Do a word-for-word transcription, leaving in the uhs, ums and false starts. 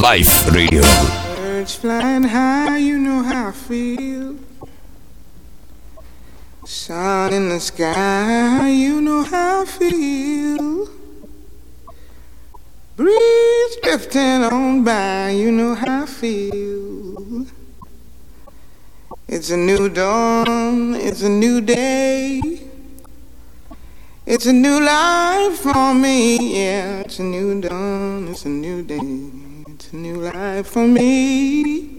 Life Radio. Birds flying high, you know how I feel. Sun in the sky, you know how I feel. Breeze drifting on by, you know how I feel. It's a new dawn, it's a new day. It's a new life for me, yeah. It's a new dawn, it's a new day. It's a new life for me.